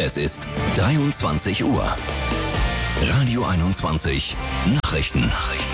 Es ist 23 Uhr. Radio 21 Nachrichten.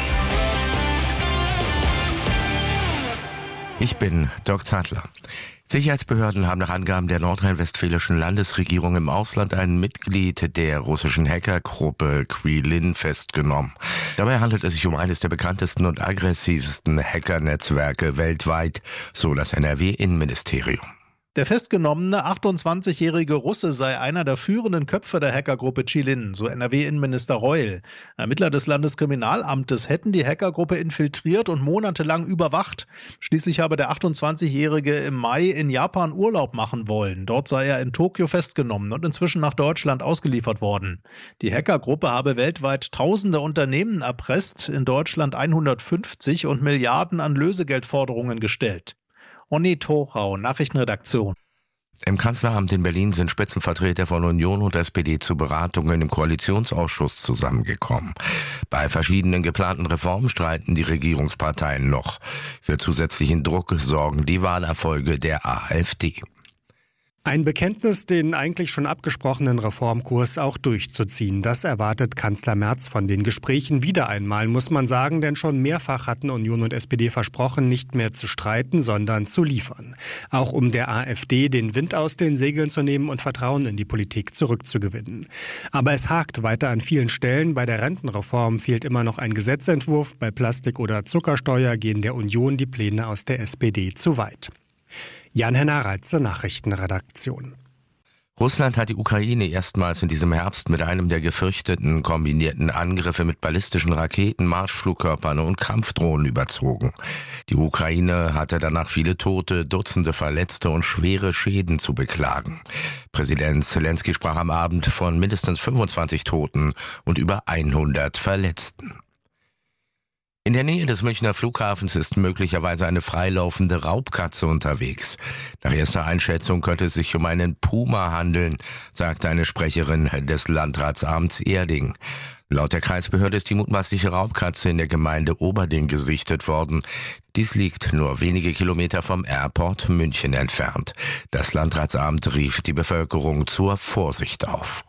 Ich bin Dirk Zadler. Sicherheitsbehörden haben nach Angaben der nordrhein-westfälischen Landesregierung im Ausland ein Mitglied der russischen Hackergruppe Qilin festgenommen. Dabei handelt es sich um eines der bekanntesten und aggressivsten Hackernetzwerke weltweit, so das NRW-Innenministerium. Der festgenommene 28-jährige Russe sei einer der führenden Köpfe der Hackergruppe Qilin, so NRW-Innenminister Reul. Ermittler des Landeskriminalamtes hätten die Hackergruppe infiltriert und monatelang überwacht. Schließlich habe der 28-jährige im Mai in Japan Urlaub machen wollen. Dort sei er in Tokio festgenommen und inzwischen nach Deutschland ausgeliefert worden. Die Hackergruppe habe weltweit tausende Unternehmen erpresst, in Deutschland 150 und Milliarden an Lösegeldforderungen gestellt. Onni Tochau, Nachrichtenredaktion. Im Kanzleramt in Berlin sind Spitzenvertreter von Union und SPD zu Beratungen im Koalitionsausschuss zusammengekommen. Bei verschiedenen geplanten Reformen streiten die Regierungsparteien noch. Für zusätzlichen Druck sorgen die Wahlerfolge der AfD. Ein Bekenntnis, den eigentlich schon abgesprochenen Reformkurs auch durchzuziehen. Das erwartet Kanzler Merz von den Gesprächen wieder einmal, muss man sagen, denn schon mehrfach hatten Union und SPD versprochen, nicht mehr zu streiten, sondern zu liefern. Auch um der AfD den Wind aus den Segeln zu nehmen und Vertrauen in die Politik zurückzugewinnen. Aber es hakt weiter an vielen Stellen. Bei der Rentenreform fehlt immer noch ein Gesetzentwurf. Bei Plastik- oder Zuckersteuer gehen der Union die Pläne aus der SPD zu weit. Jan-Henner Reitze, Nachrichtenredaktion. Russland hat die Ukraine erstmals in diesem Herbst mit einem der gefürchteten kombinierten Angriffe mit ballistischen Raketen, Marschflugkörpern und Kampfdrohnen überzogen. Die Ukraine hatte danach viele Tote, Dutzende Verletzte und schwere Schäden zu beklagen. Präsident Zelensky sprach am Abend von mindestens 25 Toten und über 100 Verletzten. In der Nähe des Münchner Flughafens ist möglicherweise eine freilaufende Raubkatze unterwegs. Nach erster Einschätzung könnte es sich um einen Puma handeln, sagte eine Sprecherin des Landratsamts Erding. Laut der Kreisbehörde ist die mutmaßliche Raubkatze in der Gemeinde Oberding gesichtet worden. Dies liegt nur wenige Kilometer vom Airport München entfernt. Das Landratsamt rief die Bevölkerung zur Vorsicht auf.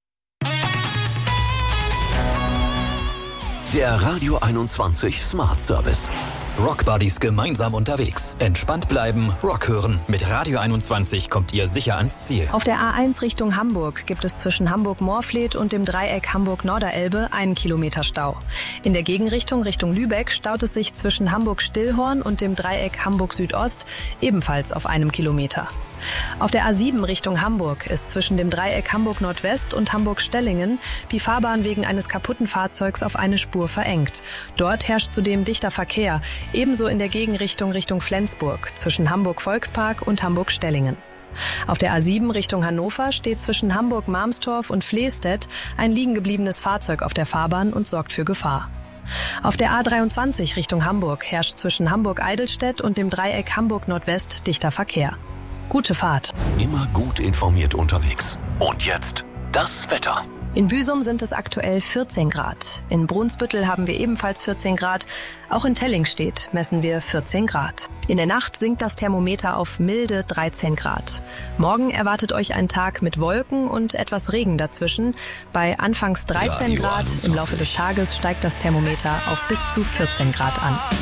Der Radio 21 Smart Service. Rock Buddies gemeinsam unterwegs. Entspannt bleiben, Rock hören. Mit Radio 21 kommt ihr sicher ans Ziel. Auf der A1 Richtung Hamburg gibt es zwischen Hamburg-Moorfleet und dem Dreieck Hamburg-Norderelbe 1 Kilometer Stau. In der Gegenrichtung Richtung Lübeck staut es sich zwischen Hamburg-Stillhorn und dem Dreieck Hamburg-Südost ebenfalls auf 1 Kilometer. Auf der A7 Richtung Hamburg ist zwischen dem Dreieck Hamburg-Nordwest und Hamburg-Stellingen die Fahrbahn wegen eines kaputten Fahrzeugs auf eine Spur verengt. Dort herrscht zudem dichter Verkehr, ebenso in der Gegenrichtung Richtung Flensburg, zwischen Hamburg-Volkspark und Hamburg-Stellingen. Auf der A7 Richtung Hannover steht zwischen Hamburg-Marmstorf und Flehstedt ein liegengebliebenes Fahrzeug auf der Fahrbahn und sorgt für Gefahr. Auf der A23 Richtung Hamburg herrscht zwischen Hamburg-Eidelstedt und dem Dreieck Hamburg-Nordwest dichter Verkehr. Gute Fahrt. Immer gut informiert unterwegs. Und jetzt das Wetter. In Büsum sind es aktuell 14 Grad. In Brunsbüttel haben wir ebenfalls 14 Grad. Auch in Tellingstedt messen wir 14 Grad. In der Nacht sinkt das Thermometer auf milde 13 Grad. Morgen erwartet euch ein Tag mit Wolken und etwas Regen dazwischen. Bei anfangs 13 Radio Grad. 21. Im Laufe des Tages steigt das Thermometer auf bis zu 14 Grad an.